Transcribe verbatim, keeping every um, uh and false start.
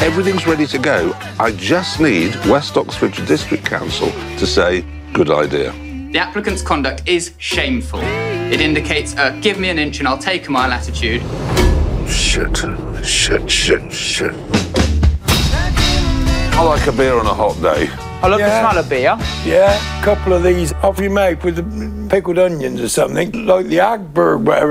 Everything's ready to go. I just need West Oxfordshire District Council to say, good idea. The applicant's conduct is shameful. It indicates a give me an inch and I'll take a mile attitude. Shit, shit, shit, shit. I like a beer on a hot day. I love Yeah. the smell of beer. Yeah, a couple of these off you make with the pickled onions or something, like the Agberg, whatever.